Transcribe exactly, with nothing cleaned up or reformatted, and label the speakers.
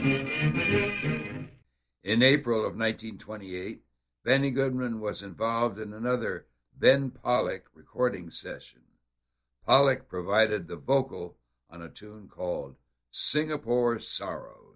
Speaker 1: In April of nineteen twenty-eight, Benny Goodman was involved in another Ben Pollock recording session. Pollock provided the vocal on a tune called Singapore Sorrows.